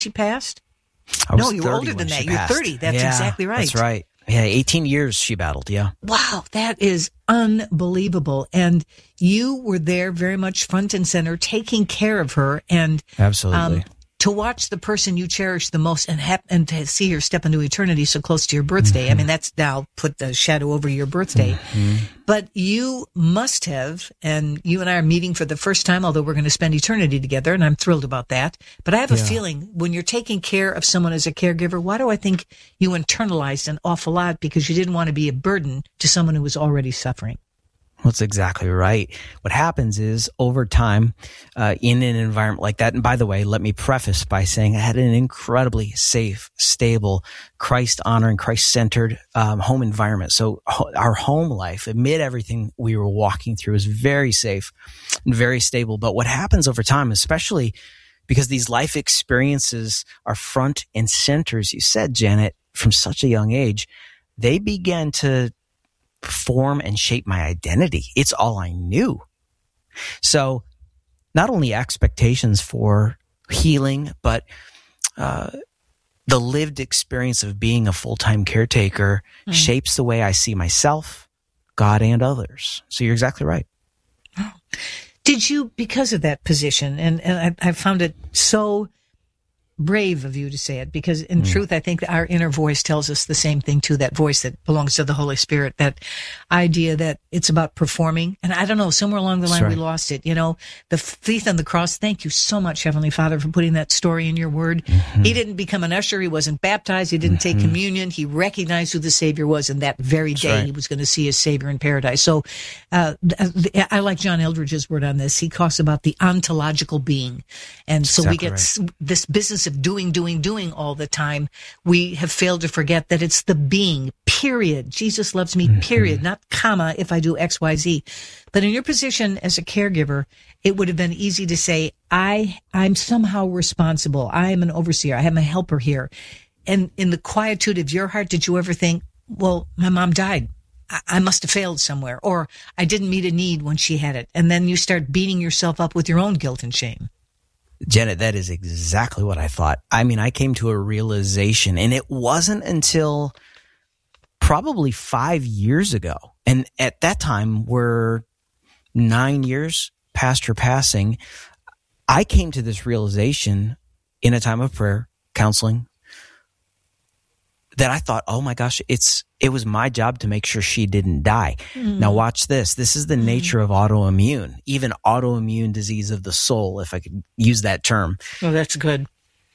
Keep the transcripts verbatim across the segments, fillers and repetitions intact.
she passed? I was No, you were older than that. You're thirty. That's yeah, exactly right. That's right. Yeah, eighteen years she battled, yeah. Wow, that is unbelievable. And you were there very much front and center, taking care of her. And Absolutely. Um, to watch the person you cherish the most and hap- and to see her step into eternity so close to your birthday. Mm-hmm. I mean, that's now put the shadow over your birthday. Mm-hmm. But you must have, and you and I are meeting for the first time, although we're going to spend eternity together, and I'm thrilled about that. But I have a yeah. feeling when you're taking care of someone as a caregiver, why do I think you internalized an awful lot? Because you didn't want to be a burden to someone who was already suffering. That's exactly right. What happens is over time, uh, in an environment like that, and by the way, let me preface by saying I had an incredibly safe, stable, Christ-honoring, Christ-centered um, home environment. So ho- our home life, amid everything we were walking through, is very safe and very stable. But what happens over time, especially because these life experiences are front and center, as you said, Janet, from such a young age, they began to form and shape my identity. It's all I knew. So not only expectations for healing, but uh, the lived experience of being a full-time caretaker mm. shapes the way I see myself, God, and others. So you're exactly right. Did you, because of that position, and, and I, I found it so brave of you to say it, because in mm. truth, I think our inner voice tells us the same thing too, that voice that belongs to the Holy Spirit, that idea that it's about performing. And I don't know, somewhere along the line, right. we lost it. You know, the thief on the cross, thank you so much, Heavenly Father, for putting that story in your word. Mm-hmm. He didn't become an usher. He wasn't baptized. He didn't mm-hmm. take communion. He recognized who the Savior was. And that very day, right. he was going to see his Savior in paradise. So uh, I like John Eldridge's word on this. He talks about the ontological being. And so exactly we get right. this business of doing, doing, doing all the time. We have failed to forget that it's the being, period. Jesus loves me, period, mm-hmm. not comma, if I do X, Y, Z. But in your position as a caregiver, it would have been easy to say, I, I'm somehow responsible. I am an overseer. I have a helper here. And in the quietude of your heart, did you ever think, well, my mom died. I, I must have failed somewhere, or I didn't meet a need when she had it. And then you start beating yourself up with your own guilt and shame. Janet, that is exactly what I thought. I mean, I came to a realization, and it wasn't until probably five years ago. And at that time, we're nine years past her passing. I came to this realization in a time of prayer, counseling, that I thought, oh my gosh, it's it was my job to make sure she didn't die. Mm. Now watch this. This is the mm. nature of autoimmune, even autoimmune disease of the soul, if I could use that term. Oh, that's good.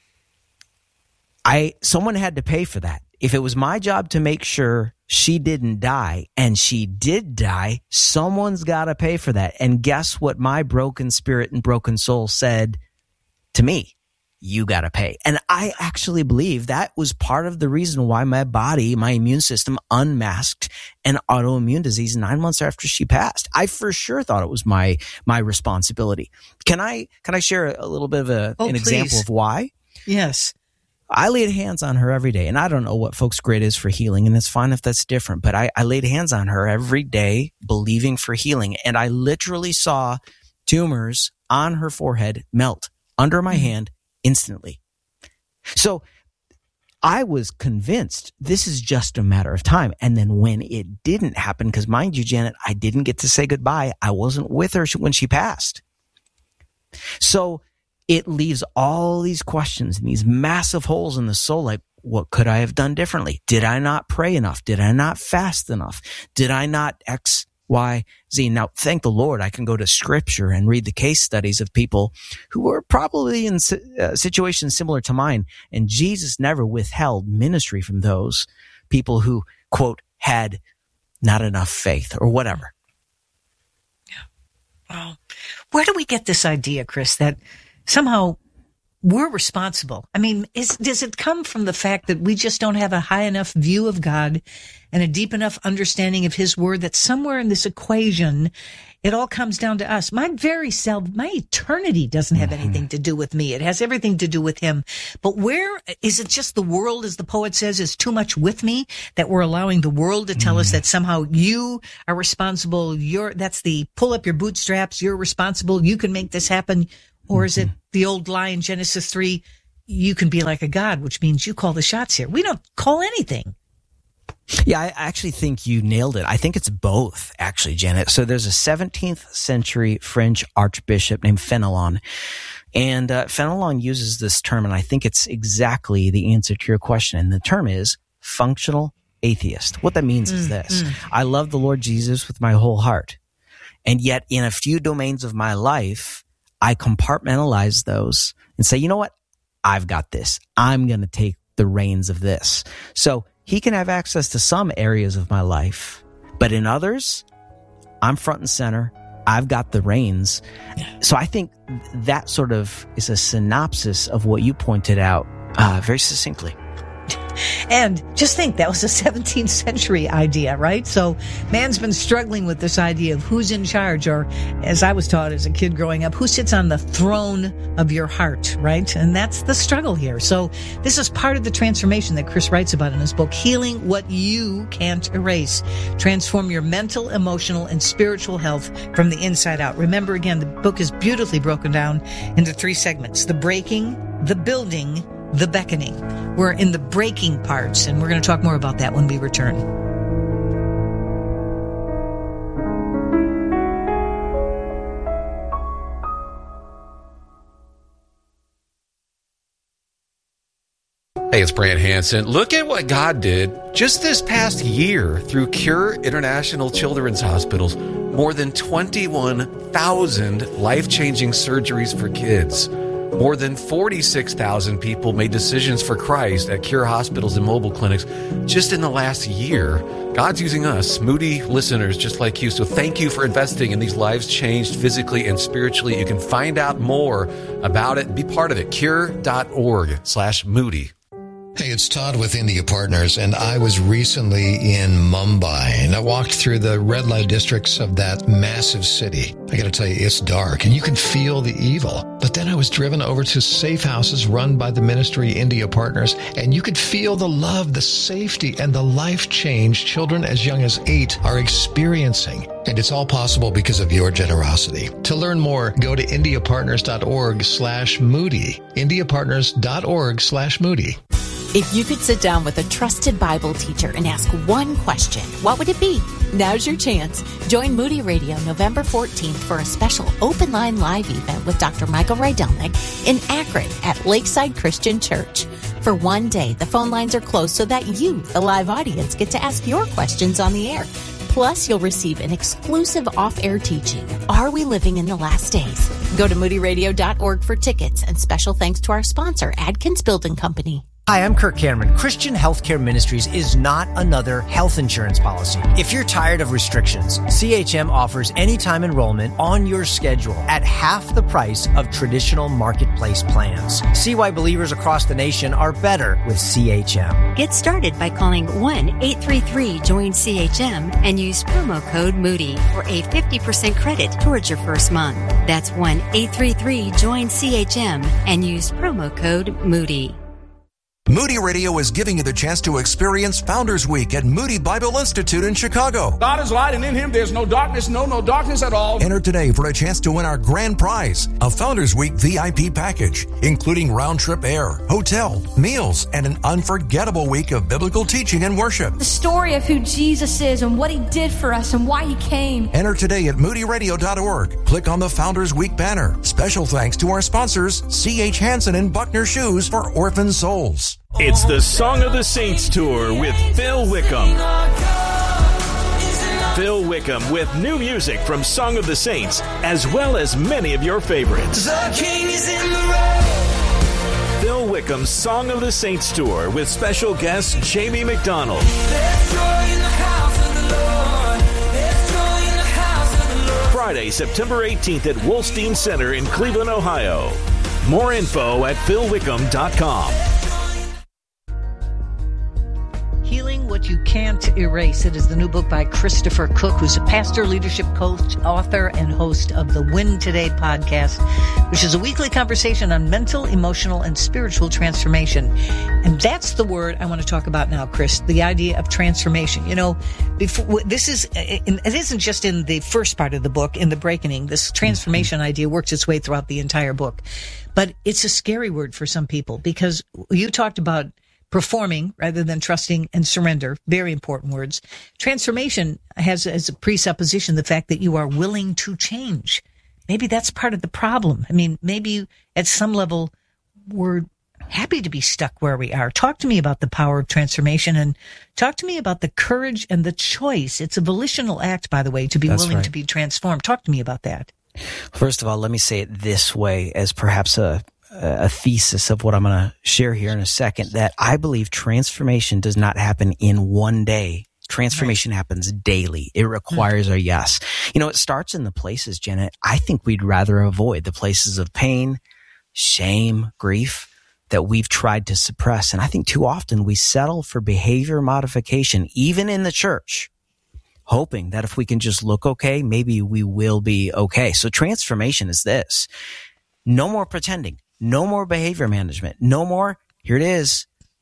I someone had to pay for that. If it was my job to make sure she didn't die, and she did die, someone's got to pay for that. And guess what my broken spirit and broken soul said to me? You got to pay. And I actually believe that was part of the reason why my body, my immune system unmasked an autoimmune disease nine months after she passed. I for sure thought it was my, my responsibility. Can I, can I share a little bit of a, oh, an please. example of why? Yes. I laid hands on her every day, and I don't know what folks' grid is for healing, and it's fine if that's different, but I, I laid hands on her every day, believing for healing. And I literally saw tumors on her forehead melt under my mm-hmm. hand instantly. So I was convinced this is just a matter of time. And then when it didn't happen, because mind you, Janet, I didn't get to say goodbye. I wasn't with her when she passed. So it leaves all these questions and these massive holes in the soul. Like, what could I have done differently? Did I not pray enough? Did I not fast enough? Did I not X, Y, Z? Now, thank the Lord, I can go to scripture and read the case studies of people who were probably in uh, situations similar to mine. And Jesus never withheld ministry from those people who, quote, had not enough faith or whatever. Yeah. Wow. Where do we get this idea, Chris, that somehow we're responsible? I mean, is, does it come from the fact that we just don't have a high enough view of God and a deep enough understanding of his word that somewhere in this equation, it all comes down to us? My very self, my eternity doesn't have mm-hmm. anything to do with me. It has everything to do with him. But where is it just the world, as the poet says, is too much with me, that we're allowing the world to tell mm-hmm. us that somehow you are responsible? You're, that's the pull up your bootstraps. You're responsible. You can make this happen. Or is it the old lie in Genesis three, you can be like a God, which means you call the shots here. We don't call anything. Yeah, I actually think you nailed it. I think it's both, actually, Janet. So there's a seventeenth century French archbishop named Fenelon. And uh, Fenelon uses this term, and I think it's exactly the answer to your question. And the term is functional atheist. What that means mm, is this. Mm. I love the Lord Jesus with my whole heart. And yet in a few domains of my life, I compartmentalize those and say, you know what? I've got this. I'm going to take the reins of this. So he can have access to some areas of my life, but in others, I'm front and center. I've got the reins. So I think that sort of is a synopsis of what you pointed out uh, very succinctly. And just think, that was a seventeenth century idea, right? So man's been struggling with this idea of who's in charge, or as I was taught as a kid growing up, who sits on the throne of your heart, right? And that's the struggle here. So this is part of the transformation that Chris writes about in his book, Healing What You Can't Erase. Transform your mental, emotional, and spiritual health from the inside out. Remember, again, the book is beautifully broken down into three segments: the breaking, the building, the beckoning. We're in the breaking parts, and we're going to talk more about that when we return. Hey, it's Brant Hansen. Look at what God did just this past year through Cure International Children's Hospitals. More than twenty-one thousand life-changing surgeries for kids. More than forty-six thousand people made decisions for Christ at Cure hospitals and mobile clinics just in the last year. God's using us, Moody listeners just like you. So thank you for investing in these lives changed physically and spiritually. You can find out more about it and be part of it. Cure.org slash Moody. Hey, it's Todd with India Partners, and I was recently in Mumbai, and I walked through the red light districts of that massive city. I gotta tell you, it's dark, and you can feel the evil. But then I was driven over to safe houses run by the ministry India Partners, and you could feel the love, the safety, and the life change children as young as eight are experiencing. And it's all possible because of your generosity. To learn more, go to indiapartners.org slash Moody. indiapartners.org slash Moody. If you could sit down with a trusted Bible teacher and ask one question, what would it be? Now's your chance. Join Moody Radio November fourteenth for a special open line live event with Doctor Michael Rydelnik in Akron at Lakeside Christian Church. For one day, the phone lines are closed so that you, the live audience, get to ask your questions on the air. Plus, you'll receive an exclusive off-air teaching, Are We Living in the Last Days? Go to moody radio dot org for tickets, and special thanks to our sponsor, Adkins Building Company. Hi, I'm Kirk Cameron. Christian Healthcare Ministries is not another health insurance policy. If you're tired of restrictions, C H M offers anytime enrollment on your schedule at half the price of traditional marketplace plans. See why believers across the nation are better with C H M. Get started by calling one eight three three join C H M and use promo code Moody for a fifty percent credit towards your first month. That's one eight three three join C H M and use promo code Moody. Moody Radio is giving you the chance to experience Founders Week at Moody Bible Institute in Chicago. God is light, and in Him there's no darkness, no, no darkness at all. Enter today for a chance to win our grand prize, a Founders Week V I P package, including round-trip air, hotel, meals, and an unforgettable week of biblical teaching and worship. The story of who Jesus is and what He did for us and why He came. Enter today at moody radio dot org. Click on the Founders Week banner. Special thanks to our sponsors, C H Hansen and Buckner Shoes for Orphan Souls. It's the Song of the Saints Tour with Phil Wickham. Phil Wickham with new music from Song of the Saints, as well as many of your favorites. The King is in the road. Phil Wickham's Song of the Saints Tour with special guest Jamie McDonald. There's joy in the house of the Lord. There's joy in the house of the Lord. Friday, September eighteenth at Wolstein Center in Cleveland, Ohio. More info at phil wickham dot com. Healing What What You Can't Erase. It is the new book by Christopher Cook, who's a pastor, leadership coach, author, and host of the Win Today podcast, which is a weekly conversation on mental, emotional, and spiritual transformation. And that's the word I want to talk about now, Chris, the idea of transformation. You know, before this is, it isn't just in the first part of the book, in the Breaking. This transformation mm-hmm. idea works its way throughout the entire book. But it's a scary word for some people because you talked about performing rather than trusting and surrender. Very important words. Transformation has as a presupposition the fact that you are willing to change. Maybe that's part of the problem. I mean, maybe at some level we're happy to be stuck where we are. Talk to me about the power of transformation and talk to me about the courage and the choice. It's a volitional act, by the way, to be that's willing right. to be transformed. Talk to me about that. First of all, let me say it this way as perhaps a a thesis of what I'm going to share here in a second, that I believe transformation does not happen in one day. Transformation right. happens daily. It requires mm. a yes. You know, it starts in the places, Janet, I think we'd rather avoid, the places of pain, shame, grief that we've tried to suppress. And I think too often we settle for behavior modification, even in the church, hoping that if we can just look okay, maybe we will be okay. So transformation is this. No more pretending. No more behavior management. No more, here it is,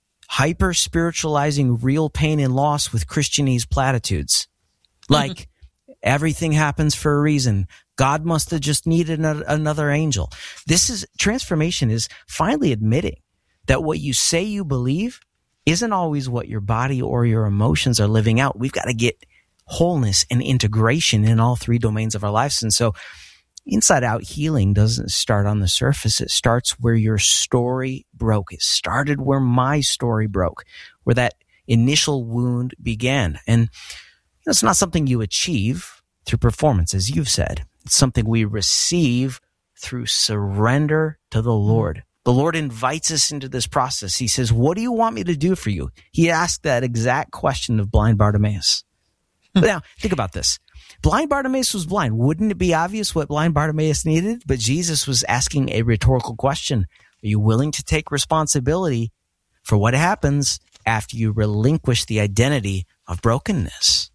hyper spiritualizing real pain and loss with Christianese platitudes. Like everything happens for a reason. God must have just needed another angel. This is, transformation is finally admitting that what you say you believe isn't always what your body or your emotions are living out. We've got to get wholeness and integration in all three domains of our lives. And so inside out healing doesn't start on the surface. It starts where your story broke. It started where my story broke, where that initial wound began. And it's not something you achieve through performance, as you've said. It's something we receive through surrender to the Lord. The Lord invites us into this process. He says, what do you want me to do for you? He asked that exact question of blind Bartimaeus. But now, think about this. Blind Bartimaeus was blind. Wouldn't it be obvious what blind Bartimaeus needed? But Jesus was asking a rhetorical question. Are you willing to take responsibility for what happens after you relinquish the identity of brokenness?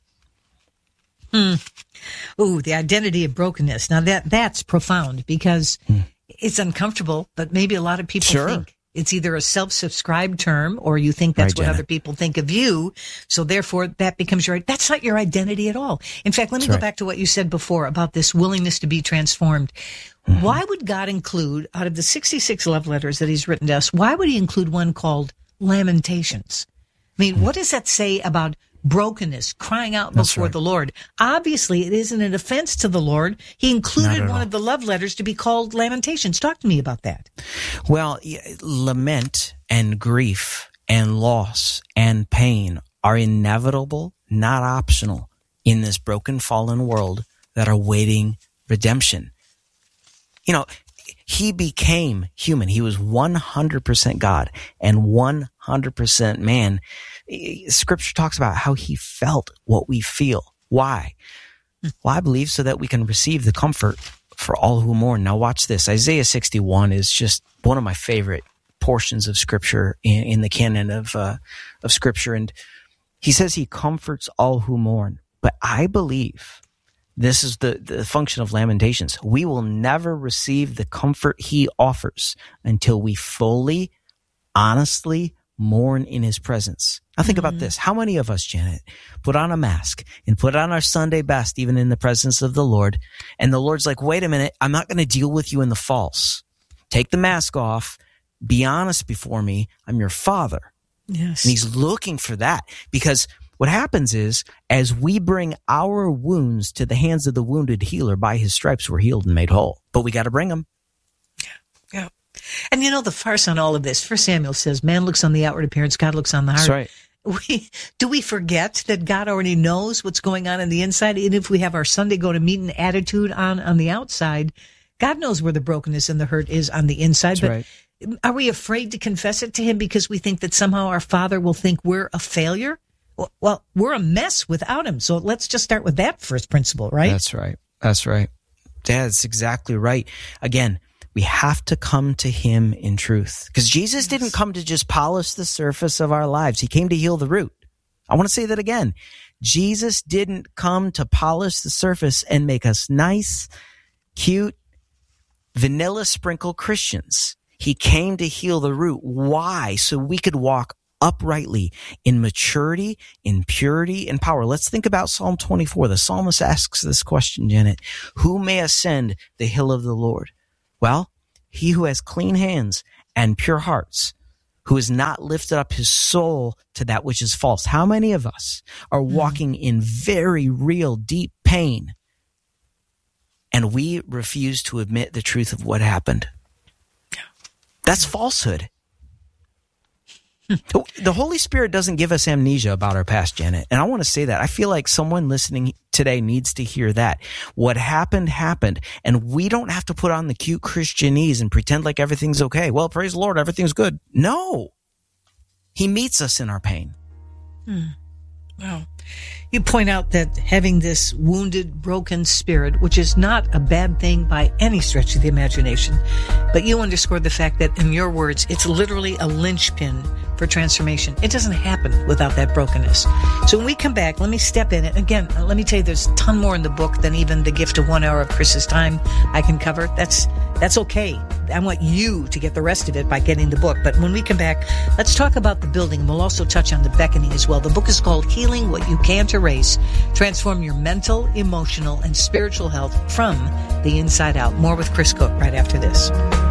Hmm. Ooh, the identity of brokenness. Now that that's profound because hmm. it's uncomfortable, but maybe a lot of people sure. think it's either a self-subscribed term or you think that's right, what Janet. other people think of you. So therefore that becomes your, that's not your identity at all. In fact, let me that's go right. back to what you said before about this willingness to be transformed. Mm-hmm. Why would God include, out of the sixty-six love letters that he's written to us, why would he include one called Lamentations? I mean, mm-hmm. what does that say about brokenness, crying out That's before right. the Lord? Obviously, it isn't an offense to the Lord. He included one all. of the love letters to be called Lamentations. Talk to me about that. Well, lament and grief and loss and pain are inevitable, not optional, in this broken, fallen world that are awaiting redemption. You know, he became human. He was one hundred percent God and one hundred percent man. Scripture talks about how he felt what we feel. Why? Well, I believe so that we can receive the comfort for all who mourn. Now watch this. Isaiah sixty-one is just one of my favorite portions of Scripture in, in the canon of uh, of Scripture. And he says he comforts all who mourn. But I believe this is the, the function of Lamentations. We will never receive the comfort he offers until we fully, honestly mourn in his presence. Now think mm-hmm. about this. How many of us, Janet, put on a mask and put on our Sunday best, even in the presence of the Lord, and the Lord's like, wait a minute, I'm not going to deal with you in the false. Take the mask off. Be honest before me. I'm your Father. Yes. And he's looking for that, because what happens is, as we bring our wounds to the hands of the wounded healer, by his stripes we're healed and made whole. But we got to bring them. Yeah. Yeah. And you know, the farce on all of this, First Samuel says, man looks on the outward appearance, God looks on the heart. That's right. We, do we forget that God already knows what's going on in the inside? And if we have our Sunday go to meeting attitude on, on the outside, God knows where the brokenness and the hurt is on the inside. That's but right. Are we afraid to confess it to him because we think that somehow our Father will think we're a failure? Well, well, we're a mess without him. So let's just start with that first principle, right? That's right. That's right. That's exactly right. Again, we have to come to him in truth, because Jesus yes. didn't come to just polish the surface of our lives. He came to heal the root. I want to say that again. Jesus didn't come to polish the surface and make us nice, cute, vanilla sprinkle Christians. He came to heal the root. Why? So we could walk uprightly in maturity, in purity, and power. Let's think about Psalm twenty-four. The psalmist asks this question, Janet. Who may ascend the hill of the Lord? Well, he who has clean hands and pure hearts, who has not lifted up his soul to that which is false. How many of us are walking in very real, deep pain, and we refuse to admit the truth of what happened? That's falsehood. The Holy Spirit doesn't give us amnesia about our past, Janet. And I want to say that. I feel like someone listening today needs to hear that. What happened, happened. And we don't have to put on the cute Christianese and pretend like everything's okay. Well, praise the Lord, everything's good. No. He meets us in our pain. Hmm. Wow. You point out that having this wounded, broken spirit, which is not a bad thing by any stretch of the imagination, but you underscored the fact that, in your words, it's literally a linchpin for transformation. It doesn't happen without that brokenness. So when we come back, let me step in. And again, let me tell you, there's a ton more in the book than even the gift of one hour of Chris's time I can cover. That's that's okay. I want you to get the rest of it by getting the book. But when we come back, let's talk about the building. We'll also touch on the beckoning as well. The book is called Healing What You Can't Erase. Transform your mental, emotional, and spiritual health from the inside out. More with Chris Cook right after this.